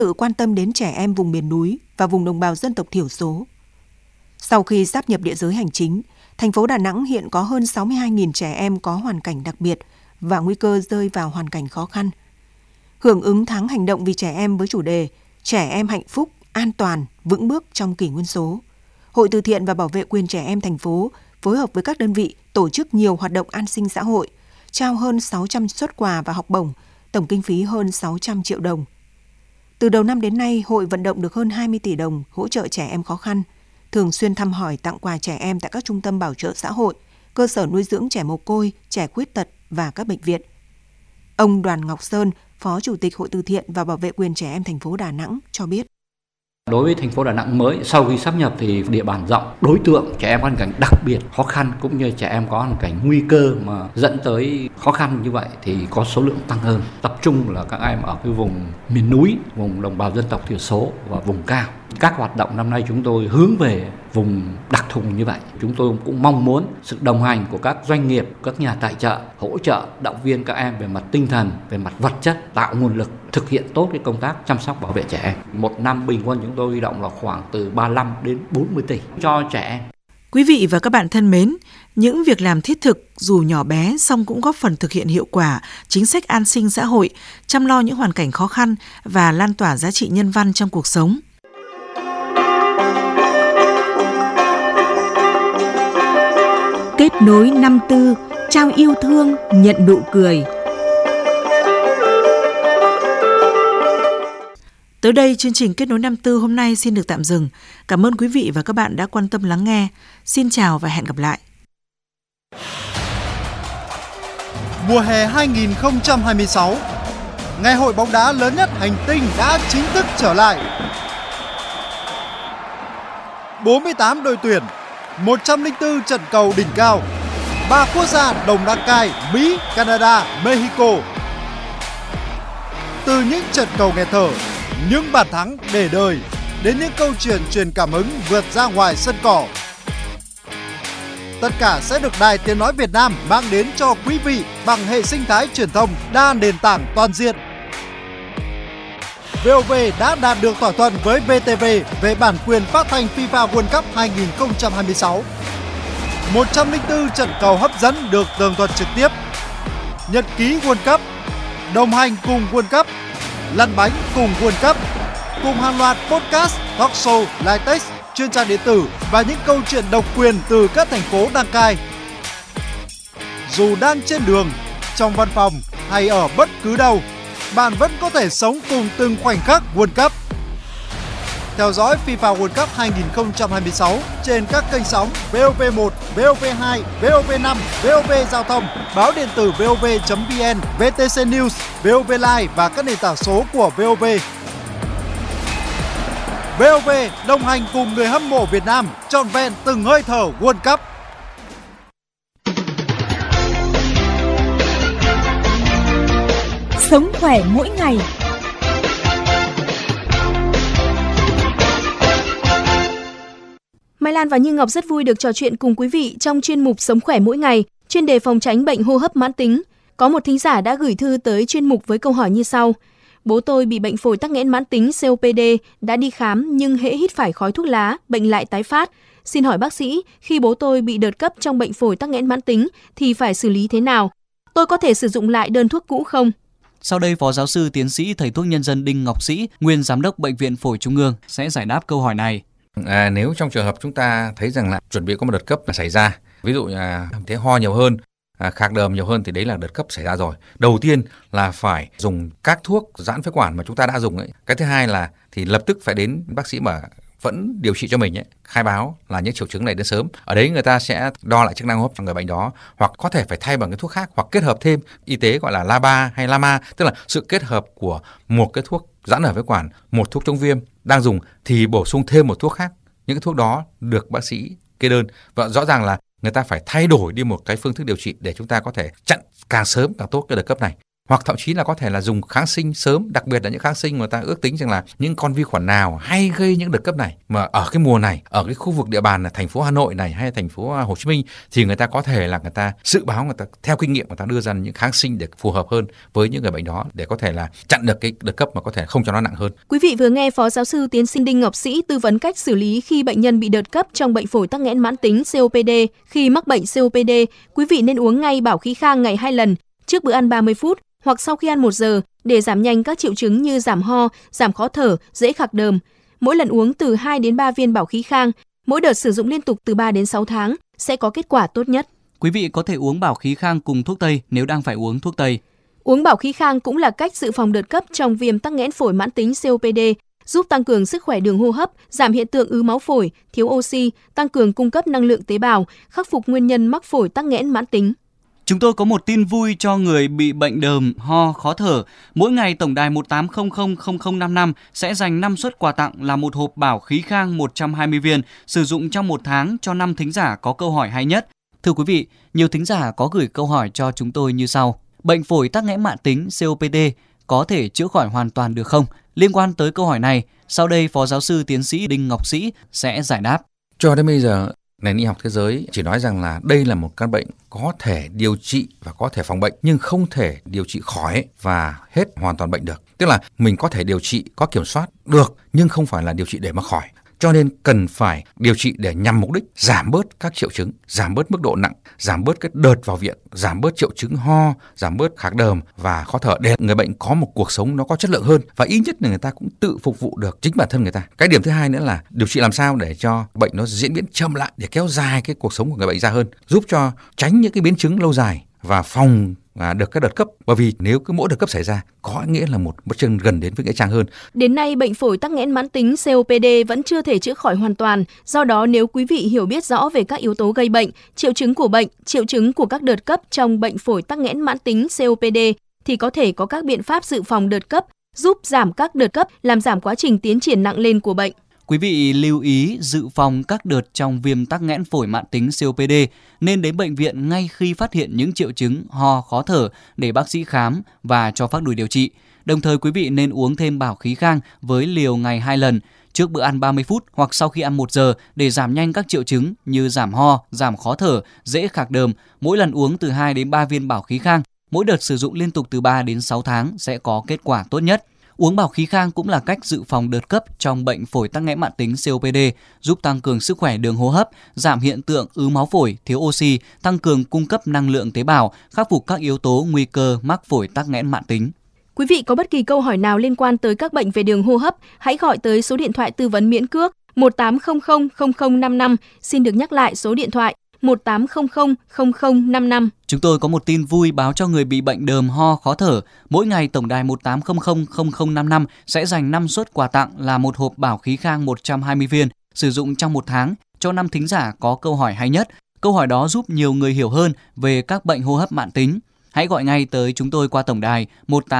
sự quan tâm đến trẻ em vùng miền núi và vùng đồng bào dân tộc thiểu số. Sau khi sáp nhập địa giới hành chính, thành phố Đà Nẵng hiện có hơn 62.000 trẻ em có hoàn cảnh đặc biệt và nguy cơ rơi vào hoàn cảnh khó khăn. Hưởng ứng tháng hành động vì trẻ em với chủ đề Trẻ em hạnh phúc, an toàn, vững bước trong kỷ nguyên số, Hội Từ thiện và Bảo vệ quyền trẻ em thành phố phối hợp với các đơn vị tổ chức nhiều hoạt động an sinh xã hội, trao hơn 600 suất quà và học bổng, tổng kinh phí hơn 600 triệu đồng. Từ đầu năm đến nay, hội vận động được hơn 20 tỷ đồng hỗ trợ trẻ em khó khăn, thường xuyên thăm hỏi tặng quà trẻ em tại các trung tâm bảo trợ xã hội, cơ sở nuôi dưỡng trẻ mồ côi, trẻ khuyết tật và các bệnh viện. Ông Đoàn Ngọc Sơn, Phó Chủ tịch Hội Từ thiện và Bảo vệ quyền trẻ em thành phố Đà Nẵng cho biết. Đối với thành phố Đà Nẵng mới, sau khi sáp nhập thì địa bàn rộng, đối tượng trẻ em có hoàn cảnh đặc biệt khó khăn cũng như trẻ em có hoàn cảnh nguy cơ mà dẫn tới khó khăn như vậy thì có số lượng tăng hơn. Tập trung là các em ở cái vùng miền núi, vùng đồng bào dân tộc thiểu số và vùng cao. Các hoạt động năm nay chúng tôi hướng về vùng đặc thù như vậy. Chúng tôi cũng mong muốn sự đồng hành của các doanh nghiệp, các nhà tài trợ, hỗ trợ, động viên các em về mặt tinh thần, về mặt vật chất, tạo nguồn lực, thực hiện tốt cái công tác chăm sóc bảo vệ trẻ em. Một năm bình quân chúng tôi huy động là khoảng từ 35 đến 40 tỷ cho trẻ em. Quý vị và các bạn thân mến, những việc làm thiết thực dù nhỏ bé song cũng góp phần thực hiện hiệu quả chính sách an sinh xã hội, chăm lo những hoàn cảnh khó khăn và lan tỏa giá trị nhân văn trong cuộc sống. Kết nối năm tư, trao yêu thương, nhận nụ cười. Tới đây, chương trình Kết nối năm tư hôm nay xin được tạm dừng. Cảm ơn quý vị và các bạn đã quan tâm lắng nghe. Xin chào và hẹn gặp lại. Mùa hè 2026, ngày hội bóng đá lớn nhất hành tinh đã chính thức trở lại. 48 đội tuyển, 104 trận cầu đỉnh cao, 3 quốc gia đồng đăng cai Mỹ, Canada, Mexico. Từ những trận cầu nghẹt thở, những bàn thắng để đời, đến những câu chuyện truyền cảm hứng vượt ra ngoài sân cỏ. Tất cả sẽ được Đài Tiếng nói Việt Nam mang đến cho quý vị bằng hệ sinh thái truyền thông đa nền tảng toàn diện. VOV đã đạt được thỏa thuận với VTV về bản quyền phát thanh FIFA World Cup 2026. 104 trận cầu hấp dẫn được tường thuật trực tiếp. Nhật ký World Cup, đồng hành cùng World Cup, lăn bánh cùng World Cup, cùng hàng loạt podcast, talk show, live text, chuyên trang điện tử và những câu chuyện độc quyền từ các thành phố đăng cai. Dù đang trên đường, trong văn phòng hay ở bất cứ đâu, bạn vẫn có thể sống cùng từng khoảnh khắc World Cup. Theo dõi FIFA World Cup 2026 trên các kênh sóng VOV1, VOV2, VOV5, VOV Giao thông, báo điện tử VOV.vn, VTC News, VOV Live và các nền tảng số của VOV. VOV đồng hành cùng người hâm mộ Việt Nam trọn vẹn từng hơi thở World Cup. Sống khỏe mỗi ngày. Mai Lan và Như Ngọc rất vui được trò chuyện cùng quý vị trong chuyên mục Sống khỏe mỗi ngày, chuyên đề phòng tránh bệnh hô hấp mãn tính. Có một thính giả đã gửi thư tới chuyên mục với câu hỏi như sau. Bố tôi bị bệnh phổi tắc nghẽn mãn tính COPD, đã đi khám nhưng hễ hít phải khói thuốc lá, bệnh lại tái phát. Xin hỏi bác sĩ, khi bố tôi bị đợt cấp trong bệnh phổi tắc nghẽn mãn tính thì phải xử lý thế nào? Tôi có thể sử dụng lại đơn thuốc cũ không? Sau đây, Phó Giáo sư Tiến sĩ Thầy thuốc nhân dân Đinh Ngọc Sĩ, nguyên Giám đốc Bệnh viện Phổi Trung ương sẽ giải đáp câu hỏi này. Nếu trong trường hợp chúng ta thấy rằng là chuẩn bị có một đợt cấp là xảy ra, ví dụ là thấy ho nhiều hơn, khạc đờm nhiều hơn thì đấy là đợt cấp xảy ra rồi. Đầu tiên là phải dùng các thuốc giãn phế quản mà chúng ta đã dùng ấy. Cái thứ hai là thì lập tức phải đến bác sĩ mà vẫn điều trị cho mình ấy, khai báo là những triệu chứng này đến sớm. Ở đấy người ta sẽ đo lại chức năng hô hấp cho người bệnh đó, hoặc có thể phải thay bằng cái thuốc khác, hoặc kết hợp thêm y tế gọi là LABA hay LAMA, tức là sự kết hợp của một cái thuốc giãn ở phế quản, một thuốc chống viêm đang dùng thì bổ sung thêm một thuốc khác. Những cái thuốc đó được bác sĩ kê đơn, và rõ ràng là người ta phải thay đổi đi một cái phương thức điều trị để chúng ta có thể chặn càng sớm càng tốt cái đợt cấp này. hoặc thậm chí là có thể là dùng kháng sinh sớm, đặc biệt là những kháng sinh mà ta ước tính rằng là những con vi khuẩn nào hay gây những đợt cấp này mà ở cái mùa này, ở cái khu vực địa bàn là thành phố Hà Nội này hay thành phố Hồ Chí Minh, thì người ta có thể là người ta dự báo, người ta theo kinh nghiệm người ta đưa ra những kháng sinh để phù hợp hơn với những người bệnh đó, để có thể là chặn được cái đợt cấp mà có thể không cho nó nặng hơn. Quý vị vừa nghe Phó Giáo sư Tiến sĩ Đinh Ngọc Sĩ tư vấn cách xử lý khi bệnh nhân bị đợt cấp trong bệnh phổi tắc nghẽn mãn tính COPD. Khi mắc bệnh COPD, quý vị nên uống ngay bảo khí khang ngày 2 lần, trước bữa ăn 30 phút hoặc sau khi ăn 1 giờ để giảm nhanh các triệu chứng như giảm ho, giảm khó thở, dễ khạc đờm. Mỗi lần uống từ 2 đến 3 viên bảo khí khang, mỗi đợt sử dụng liên tục từ 3 đến 6 tháng sẽ có kết quả tốt nhất. Quý vị có thể uống bảo khí khang cùng thuốc tây nếu đang phải uống thuốc tây. Uống bảo khí khang cũng là cách dự phòng đợt cấp trong viêm tắc nghẽn phổi mãn tính COPD, giúp tăng cường sức khỏe đường hô hấp, giảm hiện tượng ứ máu phổi, thiếu oxy, tăng cường cung cấp năng lượng tế bào, khắc phục nguyên nhân mắc phổi tắc nghẽn mãn tính. Chúng tôi có một tin vui cho người bị bệnh đờm, ho, khó thở. Mỗi ngày tổng đài 18000055 sẽ dành 5 suất quà tặng là một hộp bảo khí khang 120 viên sử dụng trong 1 tháng cho 5 thính giả có câu hỏi hay nhất. Thưa quý vị, nhiều thính giả có gửi câu hỏi cho chúng tôi như sau. Bệnh phổi tắc nghẽn mãn tính COPD có thể chữa khỏi hoàn toàn được không? Liên quan tới câu hỏi này, sau đây Phó Giáo sư Tiến sĩ Đinh Ngọc Sĩ sẽ giải đáp. Cho đến bây giờ, nền y học thế giới chỉ nói rằng là đây là một căn bệnh có thể điều trị và có thể phòng bệnh, nhưng không thể điều trị khỏi và hết hoàn toàn bệnh được. Tức là mình có thể điều trị, có kiểm soát được, nhưng không phải là điều trị để mà khỏi. Cho nên cần phải điều trị để nhằm mục đích giảm bớt các triệu chứng, giảm bớt mức độ nặng, giảm bớt cái đợt vào viện, giảm bớt triệu chứng ho, giảm bớt khạc đờm và khó thở, để người bệnh có một cuộc sống nó có chất lượng hơn và ít nhất là người ta cũng tự phục vụ được chính bản thân người ta. Cái điểm thứ hai nữa là điều trị làm sao để cho bệnh nó diễn biến chậm lại, để kéo dài cái cuộc sống của người bệnh ra hơn, giúp cho tránh những cái biến chứng lâu dài và phòng được các đợt cấp, bởi vì nếu cứ mỗi đợt cấp xảy ra có nghĩa là một bước chân gần đến với nghĩa trang hơn. Đến nay, bệnh phổi tắc nghẽn mãn tính COPD vẫn chưa thể chữa khỏi hoàn toàn. Do đó, nếu quý vị hiểu biết rõ về các yếu tố gây bệnh, triệu chứng của bệnh, triệu chứng của các đợt cấp trong bệnh phổi tắc nghẽn mãn tính COPD, thì có thể có các biện pháp dự phòng đợt cấp, giúp giảm các đợt cấp, làm giảm quá trình tiến triển nặng lên của bệnh. Quý vị lưu ý dự phòng các đợt trong viêm tắc nghẽn phổi mãn tính COPD, nên đến bệnh viện ngay khi phát hiện những triệu chứng ho, khó thở để bác sĩ khám và cho phác đồ điều trị. Đồng thời quý vị nên uống thêm bảo khí khang với liều ngày 2 lần, trước bữa ăn 30 phút hoặc sau khi ăn 1 giờ để giảm nhanh các triệu chứng như giảm ho, giảm khó thở, dễ khạc đờm. Mỗi lần uống từ 2 đến 3 viên bảo khí khang, mỗi đợt sử dụng liên tục từ 3 đến 6 tháng sẽ có kết quả tốt nhất. Uống bảo khí khang cũng là cách dự phòng đợt cấp trong bệnh phổi tắc nghẽn mãn tính COPD, giúp tăng cường sức khỏe đường hô hấp, giảm hiện tượng ứ máu phổi, thiếu oxy, tăng cường cung cấp năng lượng tế bào, khắc phục các yếu tố nguy cơ mắc phổi tắc nghẽn mãn tính. Quý vị có bất kỳ câu hỏi nào liên quan tới các bệnh về đường hô hấp, hãy gọi tới số điện thoại tư vấn miễn cước 18000055. Xin được nhắc lại số điện thoại 18000055. Chúng tôi có một tin vui báo cho người bị bệnh đờm, ho, khó thở. Mỗi ngày tổng đài 18000055 sẽ dành 5 suất quà tặng là một hộp bảo khí khang 120 viên sử dụng trong 1 tháng cho 5 thính giả có câu hỏi hay nhất. Câu hỏi đó giúp nhiều người hiểu hơn về các bệnh hô hấp mãn tính. Hãy gọi ngay tới chúng tôi qua tổng đài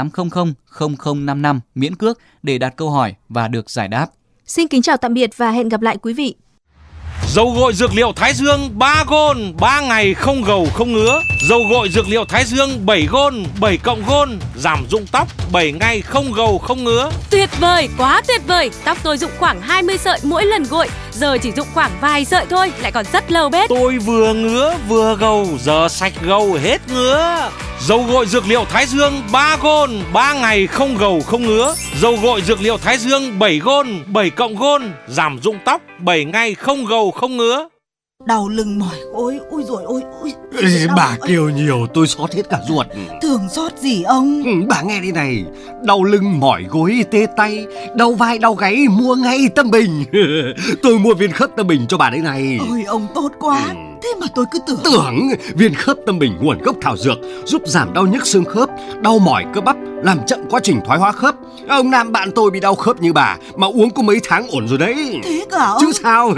18000055 miễn cước để đặt câu hỏi và được giải đáp. Xin kính chào tạm biệt và hẹn gặp lại quý vị. Dầu gội dược liệu Thái Dương 3 gôn, 3 ngày không gầu không ngứa. Dầu gội dược liệu Thái Dương 7 gôn, 7 cộng gôn, giảm rụng tóc 7 ngày không gầu không ngứa. Tuyệt vời, quá tuyệt vời. Tóc tôi rụng khoảng 20 sợi mỗi lần gội, giờ chỉ rụng khoảng vài sợi thôi, lại còn rất lâu bết. Tôi vừa ngứa vừa gầu, giờ sạch gầu hết ngứa. Dầu gội dược liệu Thái Dương 3 gôn, 3 ngày không gầu không ngứa. Dầu gội dược liệu Thái Dương 7 gôn, 7 cộng gôn, giảm rụng tóc 7 ngày không gầu không ngứa. Đau lưng mỏi gối, ôi dồi ôi. Bà kêu nhiều tôi xót hết cả ruột. Thường xót gì ông? Bà nghe đi này, đau lưng mỏi gối tê tay, đau vai đau gáy mua ngay Tâm Bình. Tôi mua viên khớp Tâm Bình cho bà đây này. Ôi ông tốt quá. Thế mà tôi cứ tưởng viên khớp Tâm Bình nguồn gốc thảo dược, giúp giảm đau nhức xương khớp, đau mỏi cơ bắp, làm chậm quá trình thoái hóa khớp. Ông nam bạn tôi bị đau khớp như bà mà uống có mấy tháng ổn rồi đấy. Thế cả ông? Chứ sao?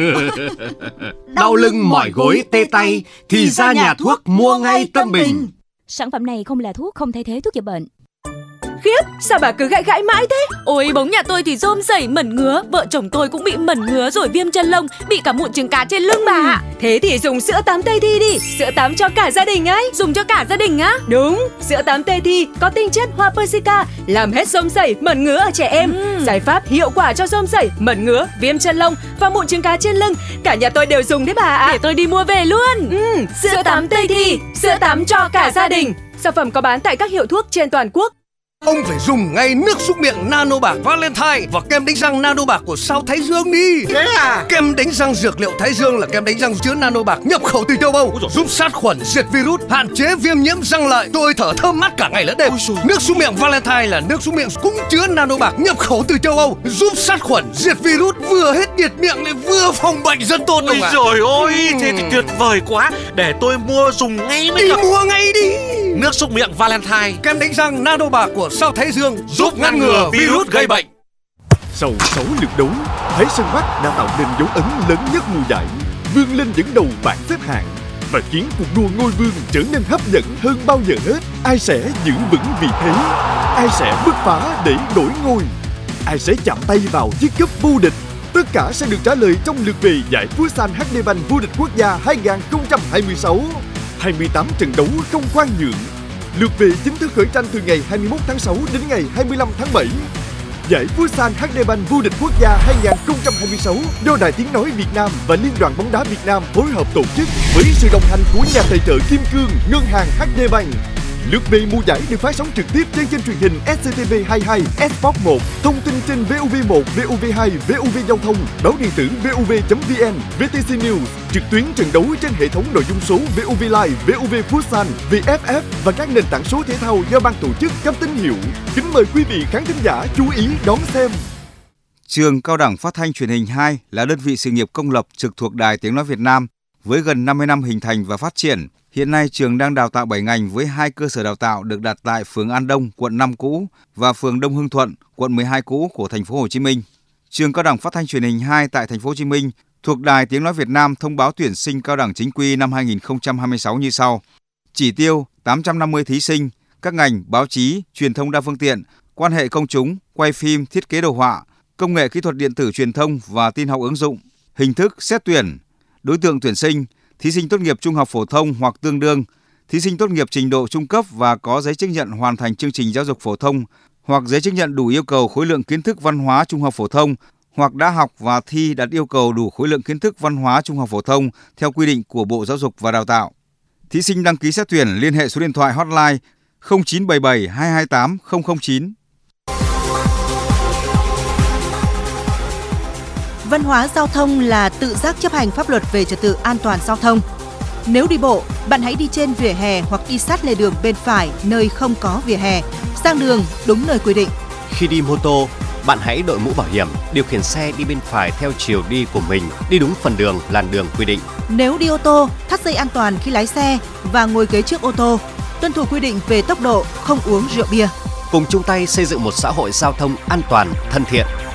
Đau lưng mỏi gối tê tay thì ra nhà thuốc mua ngay Tâm Bình. Sản phẩm này không là thuốc, không thay thế thuốc chữa bệnh. Khiếp, sao bà cứ gãi mãi thế? Ôi bóng nhà tôi thì rôm rẩy mẩn ngứa, vợ chồng tôi cũng bị mẩn ngứa rồi viêm chân lông, bị cả mụn trứng cá trên lưng bà ạ. Thế thì dùng sữa tắm Tây Thi đi, sữa tắm cho cả gia đình ấy. Dùng cho cả gia đình á? Đúng, sữa tắm Tây Thi có tinh chất hoa persica, làm hết rôm rẩy, mẩn ngứa ở trẻ em. Giải pháp hiệu quả cho rôm rẩy, mẩn ngứa, viêm chân lông và mụn trứng cá trên lưng. Cả nhà tôi đều dùng đấy bà ạ. Để tôi đi mua về luôn. Sữa tắm Tây Thi, sữa tắm cho cả gia đình. Sản phẩm có bán tại các hiệu thuốc trên toàn quốc. Ông phải dùng ngay nước súc miệng Nano Bạc Valentine và kem đánh răng Nano Bạc của Sao Thái Dương đi. Thế à? Kem đánh răng dược liệu Thái Dương là kem đánh răng chứa Nano Bạc nhập khẩu từ châu Âu, giúp sát khuẩn, diệt virus, hạn chế viêm nhiễm răng lợi. Tôi thở thơm mát cả ngày lẫn đêm. Nước súc miệng Valentine là nước súc miệng cũng chứa Nano Bạc nhập khẩu từ châu Âu, giúp sát khuẩn, diệt virus, vừa hết nhiệt miệng lại vừa phòng bệnh rất tốt. Ôi trời ơi, thế thì tuyệt vời quá. Để tôi mua dùng ngay mới được. Mua ngay đi. Nước súc miệng Valentine, kem đánh răng Nano Bạc của Sao Thái Dương giúp ngăn ngừa virus gây bệnh. Sau 6 lượt đấu, Thái Sơn Bắc đã tạo nên dấu ấn lớn nhất mùa giải, vươn lên dẫn đầu bảng xếp hạng và khiến cuộc đua ngôi vương trở nên hấp dẫn hơn bao giờ hết. Ai sẽ giữ vững vị thế? Ai sẽ bứt phá để đổi ngôi? Ai sẽ chạm tay vào chiếc cúp vô địch? Tất cả sẽ được trả lời trong lượt về giải Futsal HD Bank vô địch quốc gia 2026. 28 trận đấu không khoan nhượng. Lượt về chính thức khởi tranh từ ngày 21 tháng 6 đến ngày 25 tháng 7. Giải Futsal HD Bank vô địch quốc gia 2026 do Đài Tiếng Nói Việt Nam và Liên đoàn bóng đá Việt Nam phối hợp tổ chức với sự đồng hành của nhà tài trợ Kim Cương, Ngân hàng HD Bank. Lượt về mùa giải được phát sóng trực tiếp trên kênh truyền hình SCTV22, Sport 1, thông tin trên VOV1, VOV2, VOV Giao thông, báo điện tử VOV.vn, VTC News, trực tuyến trận đấu trên hệ thống nội dung số VOV Live, VOV Futsal, VFF và các nền tảng số thể thao do ban tổ chức cấp tín hiệu. Kính mời quý vị khán thính giả chú ý đón xem. Trường Cao đẳng Phát thanh Truyền hình 2 là đơn vị sự nghiệp công lập trực thuộc Đài Tiếng Nói Việt Nam với gần 50 năm hình thành và phát triển. Hiện nay trường đang đào tạo 7 ngành với 2 cơ sở đào tạo được đặt tại phường An Đông, quận 5 cũ và phường Đông Hưng Thuận, quận 12 cũ của thành phố Hồ Chí Minh. Trường Cao đẳng Phát thanh Truyền hình 2 tại thành phố Hồ Chí Minh thuộc Đài Tiếng Nói Việt Nam thông báo tuyển sinh cao đẳng chính quy năm 2026 như sau: chỉ tiêu 850 thí sinh, các ngành báo chí, truyền thông đa phương tiện, quan hệ công chúng, quay phim, thiết kế đồ họa, công nghệ kỹ thuật điện tử truyền thông và tin học ứng dụng. Hình thức xét tuyển: đối tượng tuyển sinh, thí sinh tốt nghiệp trung học phổ thông hoặc tương đương, thí sinh tốt nghiệp trình độ trung cấp và có giấy chứng nhận hoàn thành chương trình giáo dục phổ thông hoặc giấy chứng nhận đủ yêu cầu khối lượng kiến thức văn hóa trung học phổ thông hoặc đã học và thi đạt yêu cầu đủ khối lượng kiến thức văn hóa trung học phổ thông theo quy định của Bộ Giáo dục và Đào tạo. Thí sinh đăng ký xét tuyển liên hệ số điện thoại hotline 0977 228 009. Văn hóa giao thông là tự giác chấp hành pháp luật về trật tự an toàn giao thông. Nếu đi bộ, bạn hãy đi trên vỉa hè hoặc đi sát lề đường bên phải nơi không có vỉa hè, sang đường đúng nơi quy định. Khi đi mô tô, bạn hãy đội mũ bảo hiểm, điều khiển xe đi bên phải theo chiều đi của mình, đi đúng phần đường, làn đường quy định. Nếu đi ô tô, thắt dây an toàn khi lái xe và ngồi kế trước ô tô, tuân thủ quy định về tốc độ, không uống rượu bia. Cùng chung tay xây dựng một xã hội giao thông an toàn, thân thiện.